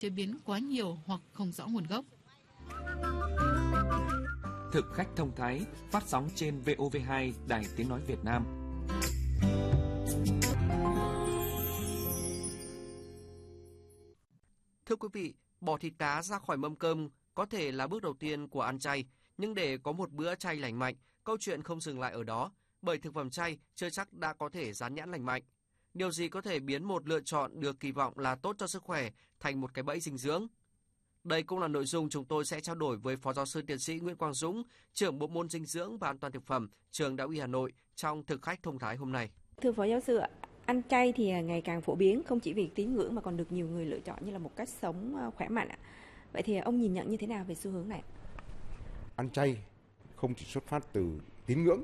chế biến quá nhiều hoặc không rõ nguồn gốc. Thực khách thông thái phát sóng trên VOV2 Đài Tiếng nói Việt Nam. Thưa quý vị, bỏ thịt cá ra khỏi mâm cơm có thể là bước đầu tiên của ăn chay, nhưng để có một bữa chay lành mạnh, câu chuyện không dừng lại ở đó, bởi thực phẩm chay chưa chắc đã có thể dán nhãn lành mạnh. Điều gì có thể biến một lựa chọn được kỳ vọng là tốt cho sức khỏe thành một cái bẫy dinh dưỡng? Đây cũng là nội dung chúng tôi sẽ trao đổi với Phó Giáo sư Tiến sĩ Nguyễn Quang Dũng, trưởng Bộ môn Dinh dưỡng và An toàn thực phẩm, Trường Đại học Y Hà Nội trong thực khách thông thái hôm nay. Thưa Phó Giáo sư ạ, ăn chay thì ngày càng phổ biến, không chỉ vì tín ngưỡng mà còn được nhiều người lựa chọn như là một cách sống khỏe mạnh ạ. Vậy thì ông nhìn nhận như thế nào về xu hướng này? Ăn chay không chỉ xuất phát từ tín ngưỡng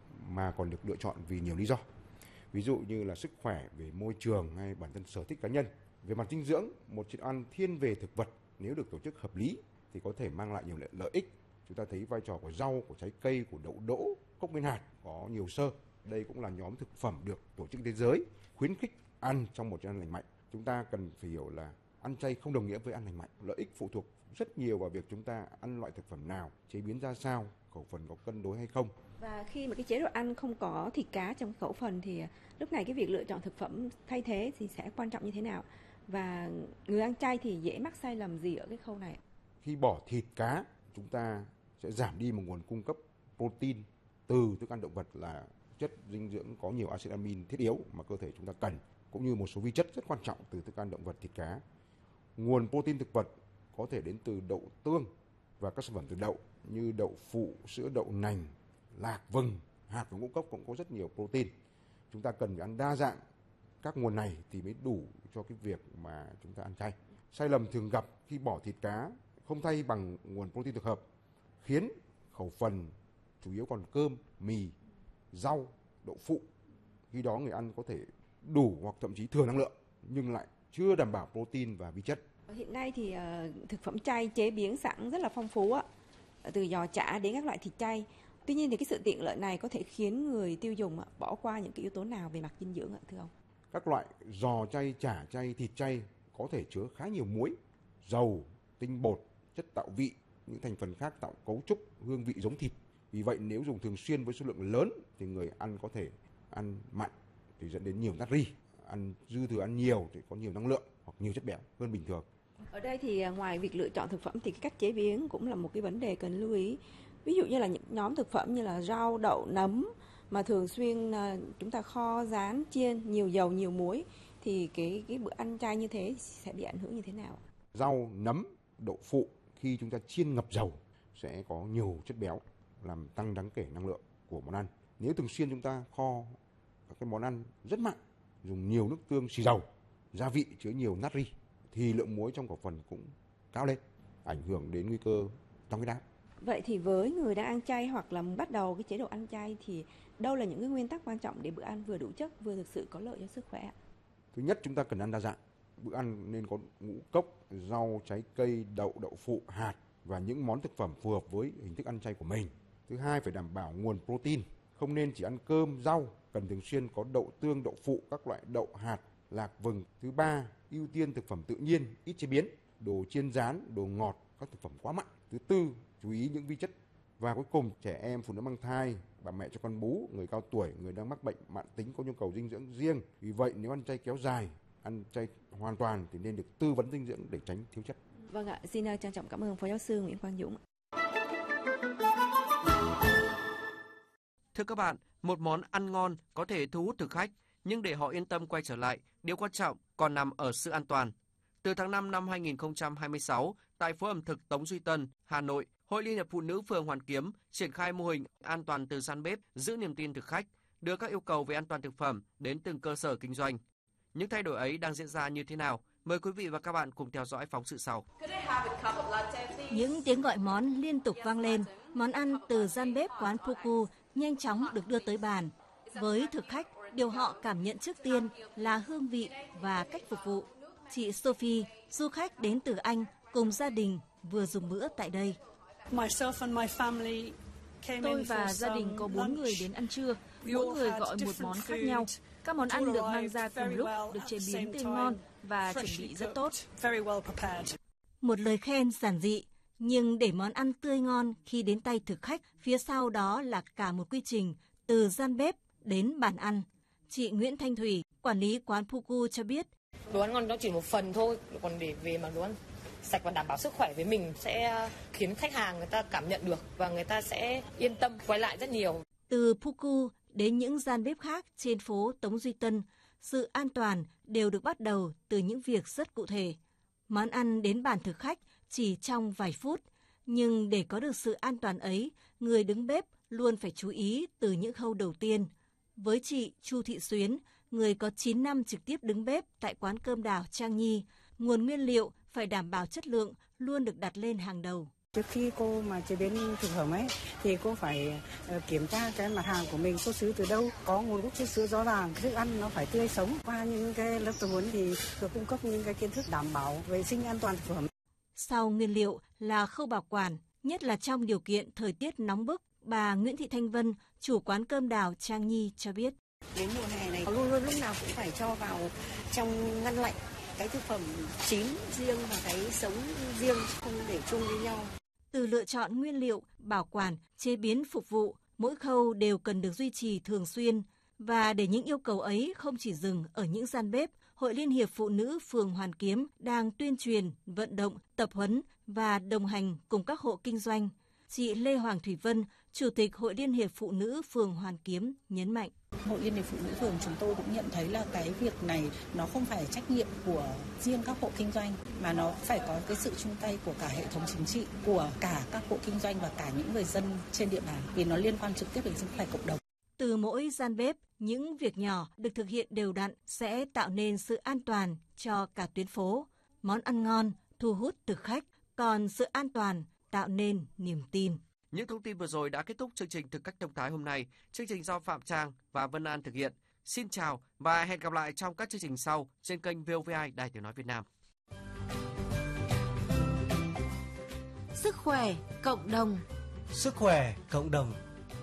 mà còn được lựa chọn vì nhiều lý do. Ví dụ như là sức khỏe, về môi trường hay bản thân sở thích cá nhân. Về mặt dinh dưỡng, một chế độ ăn thiên về thực vật nếu được tổ chức hợp lý thì có thể mang lại nhiều lợi ích. Chúng ta thấy vai trò của rau, của trái cây, của đậu đỗ, cốc nguyên hạt có nhiều xơ. Đây cũng là nhóm thực phẩm được Tổ chức Thế giới khuyến khích ăn trong một chế độ ăn lành mạnh. Chúng ta cần phải hiểu là ăn chay không đồng nghĩa với ăn lành mạnh. Lợi ích phụ thuộc rất nhiều vào việc chúng ta ăn loại thực phẩm nào, chế biến ra sao, khẩu phần có cân đối hay không. Và khi mà cái chế độ ăn không có thịt cá trong khẩu phần thì lúc này cái việc lựa chọn thực phẩm thay thế thì sẽ quan trọng như thế nào? Và người ăn chay thì dễ mắc sai lầm gì ở cái khâu này? Khi bỏ thịt cá, chúng ta sẽ giảm đi một nguồn cung cấp protein từ thức ăn động vật là chất dinh dưỡng có nhiều acid amin thiết yếu mà cơ thể chúng ta cần, cũng như một số vi chất rất quan trọng từ thức ăn động vật, thịt cá. Nguồn protein thực vật có thể đến từ đậu tương và các sản phẩm từ đậu như đậu phụ, sữa đậu nành, lạc, vừng, hạt và ngũ cốc cũng có rất nhiều protein. Chúng ta cần phải ăn đa dạng các nguồn này thì mới đủ cho cái việc mà chúng ta ăn chay. Sai lầm thường gặp khi bỏ thịt cá không thay bằng nguồn protein thực hợp khiến khẩu phần chủ yếu còn cơm, mì, rau, đậu phụ. Khi đó người ăn có thể đủ hoặc thậm chí thừa năng lượng nhưng lại chưa đảm bảo protein và vi chất. Hiện nay thì thực phẩm chay chế biến sẵn rất là phong phú ạ, từ giò chả đến các loại thịt chay. Tuy nhiên thì cái sự tiện lợi này có thể khiến người tiêu dùng bỏ qua những cái yếu tố nào về mặt dinh dưỡng ạ, thưa ông? Các loại giò chay, chả chay, thịt chay có thể chứa khá nhiều muối, dầu, tinh bột, chất tạo vị, những thành phần khác tạo cấu trúc, hương vị giống thịt. Vì vậy nếu dùng thường xuyên với số lượng lớn thì người ăn có thể ăn mặn thì dẫn đến nhiều natri, ăn dư thừa ăn nhiều thì có nhiều năng lượng hoặc nhiều chất béo hơn bình thường. Ở đây thì ngoài việc lựa chọn thực phẩm thì cái cách chế biến cũng là một cái vấn đề cần lưu ý. Ví dụ như là những nhóm thực phẩm như là rau, đậu, nấm mà thường xuyên chúng ta kho, rán, chiên, nhiều dầu, nhiều muối thì cái bữa ăn chay như thế sẽ bị ảnh hưởng như thế nào? Rau, nấm, đậu phụ khi chúng ta chiên ngập dầu sẽ có nhiều chất béo làm tăng đáng kể năng lượng của món ăn. Nếu thường xuyên chúng ta kho các cái món ăn rất mặn, dùng nhiều nước tương xì dầu, gia vị chứa nhiều natri thì lượng muối trong khẩu phần cũng cao lên, ảnh hưởng đến nguy cơ tăng huyết áp. Vậy thì với người đang ăn chay hoặc là bắt đầu cái chế độ ăn chay thì đâu là những cái nguyên tắc quan trọng để bữa ăn vừa đủ chất vừa thực sự có lợi cho sức khỏe? Thứ nhất, chúng ta cần ăn đa dạng. Bữa ăn nên có ngũ cốc, rau, trái cây, đậu, đậu phụ, hạt và những món thực phẩm phù hợp với hình thức ăn chay của mình. Thứ hai, phải đảm bảo nguồn protein. Không nên chỉ ăn cơm, rau, cần thường xuyên có đậu tương, đậu phụ, các loại đậu, hạt, lạc, vừng. Thứ ba, ưu tiên thực phẩm tự nhiên, ít chế biến, đồ chiên rán, đồ ngọt, các thực phẩm quá mặn. Thứ tư, chú ý những vi chất. Và cuối cùng, trẻ em, phụ nữ mang thai, bà mẹ cho con bú, người cao tuổi, người đang mắc bệnh mãn tính có nhu cầu dinh dưỡng riêng. Vì vậy, nếu ăn chay kéo dài, ăn chay hoàn toàn thì nên được tư vấn dinh dưỡng để tránh thiếu chất. Vâng ạ, xin trân trọng cảm ơn Phó Giáo sư Nguyễn Quang Dũng. Thưa các bạn, một món ăn ngon có thể thu hút thực khách, nhưng để họ yên tâm quay trở lại, điều quan trọng còn nằm ở sự an toàn. Từ tháng 5 năm 2026, tại phố ẩm thực Tống Duy Tân, Hà Nội, Hội Liên hiệp Phụ nữ phường Hoàn Kiếm triển khai mô hình an toàn từ gian bếp, giữ niềm tin thực khách, đưa các yêu cầu về an toàn thực phẩm đến từng cơ sở kinh doanh. Những thay đổi ấy đang diễn ra như thế nào? Mời quý vị và các bạn cùng theo dõi phóng sự sau. Những tiếng gọi món liên tục vang lên, món ăn từ gian bếp quán Puku nhanh chóng được đưa tới bàn. Với thực khách, điều họ cảm nhận trước tiên là hương vị và cách phục vụ. Chị Sophie, du khách đến từ Anh, cùng gia đình vừa dùng bữa tại đây. Tôi và gia đình có 4 người đến ăn trưa, mỗi người gọi một món khác nhau. Các món ăn được mang ra cùng lúc, được chế biến tươi ngon và chuẩn bị rất tốt. Một lời khen giản dị, nhưng để món ăn tươi ngon khi đến tay thực khách, phía sau đó là cả một quy trình từ gian bếp đến bàn ăn. Chị Nguyễn Thanh Thủy, quản lý quán Puku cho biết. Đồ ăn ngon nó chỉ một phần thôi, còn để về mà đồ ăn sạch và đảm bảo sức khỏe với mình sẽ khiến khách hàng người ta cảm nhận được và người ta sẽ yên tâm quay lại rất nhiều. Từ Puku đến những gian bếp khác trên phố Tống Duy Tân, sự an toàn đều được bắt đầu từ những việc rất cụ thể. Món ăn đến bàn thực khách chỉ trong vài phút, nhưng để có được sự an toàn ấy, người đứng bếp luôn phải chú ý từ những khâu đầu tiên. Với chị Chu Thị Xuyến, người có 9 năm trực tiếp đứng bếp tại quán cơm đảo Trang Nhi, nguồn nguyên liệu phải đảm bảo chất lượng luôn được đặt lên hàng đầu. Trước khi cô mà chế biến thực phẩm ấy thì cô phải kiểm tra cái mặt hàng của mình xuất xứ từ đâu, có nguồn gốc xuất xứ rõ ràng, thức ăn nó phải tươi sống. Qua những cái lớp tập huấn thì được cung cấp những cái kiến thức đảm bảo vệ sinh an toàn thực phẩm. Sau nguyên liệu là khâu bảo quản, nhất là trong điều kiện thời tiết nóng bức. Bà Nguyễn Thị Thanh Vân, chủ quán cơm đảo Trang Nhi cho biết. Đến mùa hè này luôn luôn lúc nào cũng phải cho vào trong ngăn lạnh cái thực phẩm chín riêng và cái sống riêng, không để chung với nhau. Từ lựa chọn nguyên liệu, bảo quản, chế biến phục vụ, mỗi khâu đều cần được duy trì thường xuyên. Và để những yêu cầu ấy không chỉ dừng ở những gian bếp, Hội Liên hiệp Phụ nữ phường Hoàn Kiếm đang tuyên truyền, vận động, tập huấn và đồng hành cùng các hộ kinh doanh. Chị Lê Hoàng Thủy Vân, Chủ tịch Hội Liên hiệp Phụ nữ phường Hoàn Kiếm nhấn mạnh. Hội Liên hiệp Phụ nữ phường chúng tôi cũng nhận thấy là cái việc này nó không phải trách nhiệm của riêng các hộ kinh doanh, mà nó phải có cái sự chung tay của cả hệ thống chính trị, của cả các hộ kinh doanh và cả những người dân trên địa bàn, vì nó liên quan trực tiếp đến sức khỏe cộng đồng. Từ mỗi gian bếp, những việc nhỏ được thực hiện đều đặn sẽ tạo nên sự an toàn cho cả tuyến phố. Món ăn ngon thu hút thực khách, còn sự an toàn tạo nên niềm tin. Những thông tin vừa rồi đã kết thúc chương trình Thực cách thông thái hôm nay. Chương trình do Phạm Trang và Vân An thực hiện. Xin chào và hẹn gặp lại trong các chương trình sau trên kênh VOV2 Đài Tiếng nói Việt Nam. Sức khỏe cộng đồng. Sức khỏe cộng đồng.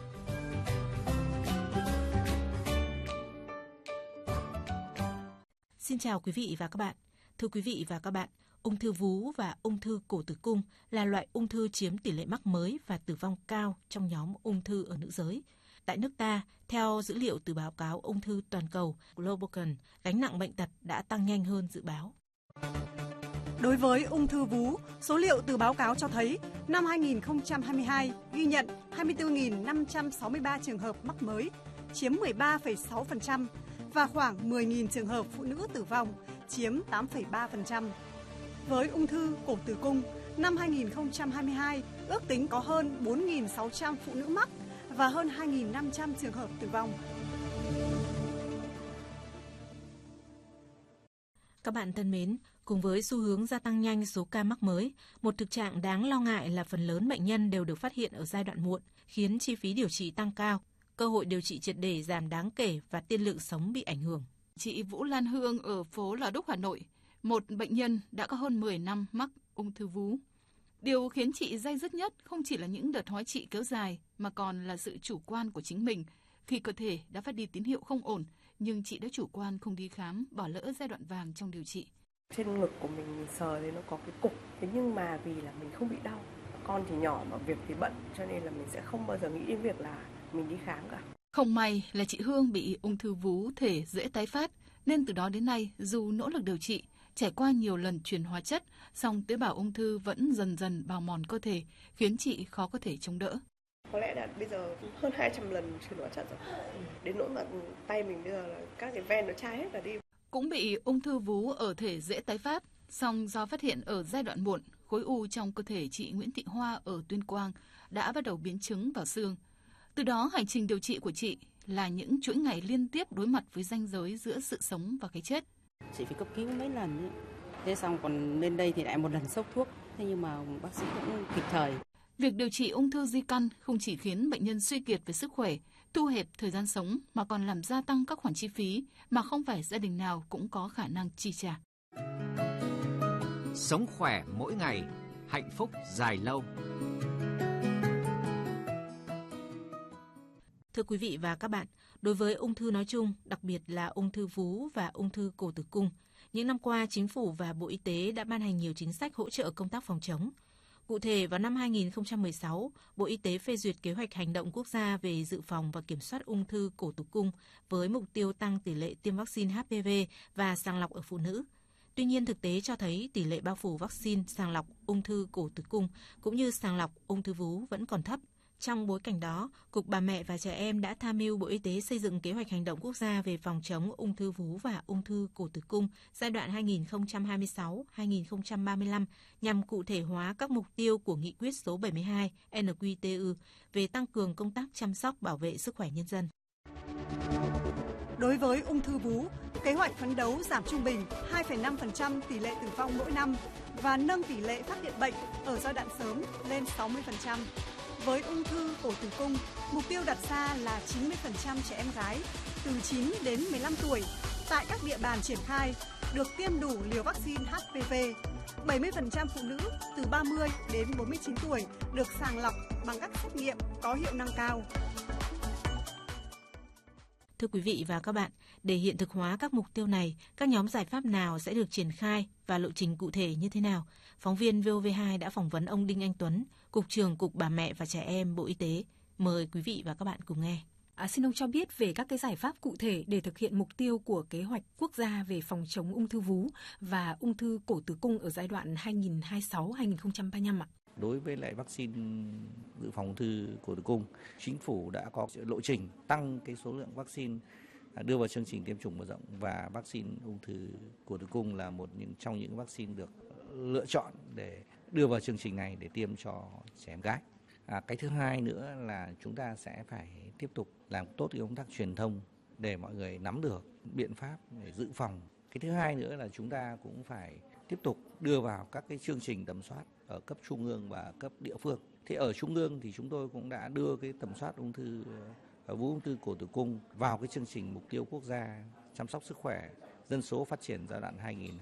Xin chào quý vị và các bạn. Thưa quý vị và các bạn, ung thư vú và ung thư cổ tử cung là loại ung thư chiếm tỷ lệ mắc mới và tử vong cao trong nhóm ung thư ở nữ giới. Tại nước ta, theo dữ liệu từ báo cáo ung thư toàn cầu Globocan, gánh nặng bệnh tật đã tăng nhanh hơn dự báo. Đối với ung thư vú, số liệu từ báo cáo cho thấy năm 2022 ghi nhận 24.563 trường hợp mắc mới, chiếm 13,6%, và khoảng 10.000 trường hợp phụ nữ tử vong, chiếm 8,3%. Với ung thư cổ tử cung, năm 2022 ước tính có hơn 4.600 phụ nữ mắc và hơn 2.500 trường hợp tử vong. Các bạn thân mến, cùng với xu hướng gia tăng nhanh số ca mắc mới, một thực trạng đáng lo ngại là phần lớn bệnh nhân đều được phát hiện ở giai đoạn muộn, khiến chi phí điều trị tăng cao, cơ hội điều trị triệt để giảm đáng kể và tiên lượng sống bị ảnh hưởng. Chị Vũ Lan Hương ở phố Lò Đúc, Hà Nội, một bệnh nhân đã có hơn 10 năm mắc ung thư vú. Điều khiến chị day dứt nhất không chỉ là những đợt hóa trị kéo dài, mà còn là sự chủ quan của chính mình. Khi cơ thể đã phát đi tín hiệu không ổn, nhưng chị đã chủ quan không đi khám, bỏ lỡ giai đoạn vàng trong điều trị. Trên ngực của mình sờ thì nó có cái cục, thế nhưng mà vì là mình không bị đau, con thì nhỏ mà việc thì bận, cho nên là mình sẽ không bao giờ nghĩ đến việc là mình đi khám cả. Không may là chị Hương bị ung thư vú thể dễ tái phát, nên từ đó đến nay dù nỗ lực điều trị, trải qua nhiều lần truyền hóa chất, song tế bào ung thư vẫn dần dần bào mòn cơ thể, khiến chị khó có thể chống đỡ. Có lẽ là bây giờ hơn 200 lần truyền hóa chất rồi. Đến nỗi mà tay mình bây giờ là các cái ven nó chai hết cả đi. Cũng bị ung thư vú ở thể dễ tái phát, song do phát hiện ở giai đoạn muộn, khối u trong cơ thể chị Nguyễn Thị Hoa ở Tuyên Quang đã bắt đầu biến chứng vào xương. Từ đó hành trình điều trị của chị là những chuỗi ngày liên tiếp đối mặt với ranh giới giữa sự sống và cái chết. Chị phải cấp cứu mấy lần ấy. Thế xong còn lên đây thì lại một lần sốc thuốc, thế nhưng mà bác sĩ cũng kịp thời. Việc điều trị ung thư di căn không chỉ khiến bệnh nhân suy kiệt về sức khỏe, thu hẹp thời gian sống mà còn làm gia tăng các khoản chi phí mà không phải gia đình nào cũng có khả năng chi trả. Sống khỏe mỗi ngày, hạnh phúc dài lâu. Thưa quý vị và các bạn, đối với ung thư nói chung, đặc biệt là ung thư vú và ung thư cổ tử cung, Những năm qua, Chính phủ và Bộ Y tế đã ban hành nhiều chính sách hỗ trợ công tác phòng chống. Cụ thể, vào năm 2016, Bộ Y tế phê duyệt kế hoạch hành động quốc gia về dự phòng và kiểm soát ung thư cổ tử cung với mục tiêu tăng tỷ lệ tiêm vaccine HPV và sàng lọc ở phụ nữ. Tuy nhiên, thực tế cho thấy tỷ lệ bao phủ vaccine sàng lọc ung thư cổ tử cung cũng như sàng lọc ung thư vú vẫn còn thấp. Trong bối cảnh đó, Cục Bà mẹ và Trẻ em đã tham mưu Bộ Y tế xây dựng kế hoạch hành động quốc gia về phòng chống ung thư vú và ung thư cổ tử cung giai đoạn 2026-2035 nhằm cụ thể hóa các mục tiêu của Nghị quyết số 72 NQTU về tăng cường công tác chăm sóc bảo vệ sức khỏe nhân dân. Đối với ung thư vú, kế hoạch phấn đấu giảm trung bình 2,5% tỷ lệ tử vong mỗi năm và nâng tỷ lệ phát hiện bệnh ở giai đoạn sớm lên 60%. Với ung thư cổ tử cung, mục tiêu đặt ra là 90% trẻ em gái từ 9 đến 15 tuổi tại các địa bàn triển khai được tiêm đủ liều vaccine HPV, 70% phụ nữ từ 30 đến 49 tuổi được sàng lọc bằng các xét nghiệm có hiệu năng cao. Thưa quý vị và các bạn, để hiện thực hóa các mục tiêu này, các nhóm giải pháp nào sẽ được triển khai và lộ trình cụ thể như thế nào? Phóng viên VOV2 đã phỏng vấn ông Đinh Anh Tuấn, Cục trưởng Cục Bà mẹ và Trẻ em Bộ Y tế. Mời quý vị và các bạn cùng nghe. Xin ông cho biết về các cái giải pháp cụ thể để thực hiện mục tiêu của kế hoạch quốc gia về phòng chống ung thư vú và ung thư cổ tử cung ở giai đoạn 2026-2035 ạ. Đối với lại vaccine dự phòng ung thư cổ tử cung, Chính phủ đã có lộ trình tăng cái số lượng vaccine đưa vào chương trình tiêm chủng mở rộng, và vaccine ung thư cổ tử cung là một trong những vaccine được lựa chọn để đưa vào chương trình này để tiêm cho trẻ em gái. Cái thứ hai nữa là chúng ta sẽ phải tiếp tục làm tốt cái công tác truyền thông để mọi người nắm được biện pháp để dự phòng. Cái thứ hai nữa là chúng ta cũng phải tiếp tục đưa vào các cái chương trình tầm soát ở cấp trung ương và cấp địa phương. Thì ở trung ương thì chúng tôi cũng đã đưa cái tầm soát ung thư vú, ung thư cổ tử cung vào cái chương trình mục tiêu quốc gia chăm sóc sức khỏe dân số phát triển giai đoạn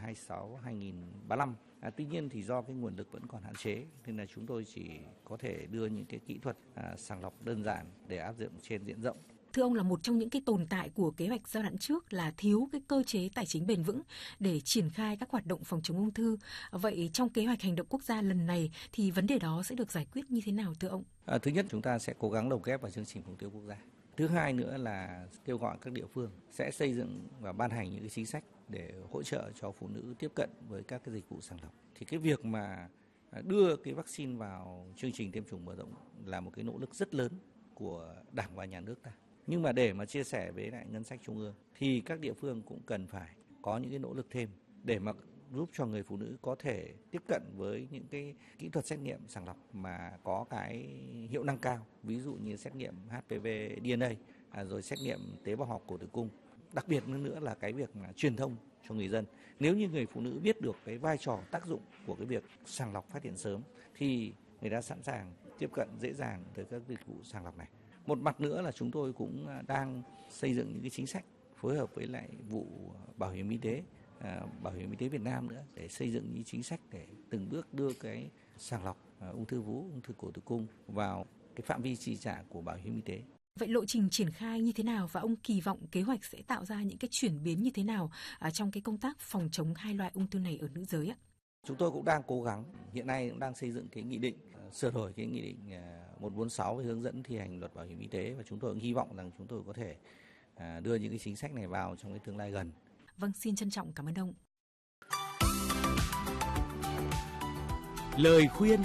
2026-2035. Tuy nhiên thì do cái nguồn lực vẫn còn hạn chế nên là chúng tôi chỉ có thể đưa những cái kỹ thuật sàng lọc đơn giản để áp dụng trên diện rộng. Thưa ông, là một trong những cái tồn tại của kế hoạch giai đoạn trước là thiếu cái cơ chế tài chính bền vững để triển khai các hoạt động phòng chống ung thư. Vậy trong kế hoạch hành động quốc gia lần này thì vấn đề đó sẽ được giải quyết như thế nào thưa ông? Thứ nhất, chúng ta sẽ cố gắng lồng ghép vào chương trình mục tiêu quốc gia. Thứ hai nữa là kêu gọi các địa phương sẽ xây dựng và ban hành những cái chính sách để hỗ trợ cho phụ nữ tiếp cận với các cái dịch vụ sàng lọc. Thì cái việc mà đưa cái vaccine vào chương trình tiêm chủng mở rộng là một cái nỗ lực rất lớn của Đảng và Nhà nước ta. Nhưng mà để mà chia sẻ với lại ngân sách trung ương thì các địa phương cũng cần phải có những cái nỗ lực thêm để mà giúp cho người phụ nữ có thể tiếp cận với những cái kỹ thuật xét nghiệm sàng lọc mà có cái hiệu năng cao, ví dụ như xét nghiệm HPV DNA, rồi xét nghiệm tế bào học cổ tử cung. Đặc biệt nữa là cái việc là truyền thông cho người dân. Nếu như người phụ nữ biết được cái vai trò tác dụng của cái việc sàng lọc phát hiện sớm thì người ta sẵn sàng tiếp cận dễ dàng tới các dịch vụ sàng lọc này. Một mặt nữa là chúng tôi cũng đang xây dựng những cái chính sách phối hợp với lại vụ Bảo hiểm y tế Việt Nam nữa để xây dựng những chính sách để từng bước đưa cái sàng lọc ung thư vú, ung thư cổ tử cung vào cái phạm vi chi trả của bảo hiểm y tế. Vậy lộ trình triển khai như thế nào và ông kỳ vọng kế hoạch sẽ tạo ra những cái chuyển biến như thế nào trong cái công tác phòng chống hai loại ung thư này ở nữ giới ạ? Chúng tôi cũng đang cố gắng, hiện nay cũng đang xây dựng cái nghị định sửa đổi cái nghị định 146 về hướng dẫn thi hành luật bảo hiểm y tế, và chúng tôi cũng hy vọng rằng chúng tôi có thể đưa những cái chính sách này vào trong cái tương lai gần. Vâng, xin trân trọng cảm ơn ông. Lời khuyên